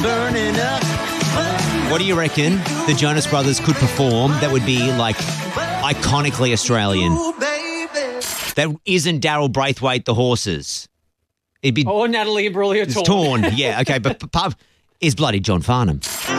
burning up. What do you reckon the Jonas Brothers could perform that would be like iconically Australian? That isn't Daryl Braithwaite, The Horses. It'd be Natalie Imbruglia Torn. Yeah, okay, but is bloody John Farnham.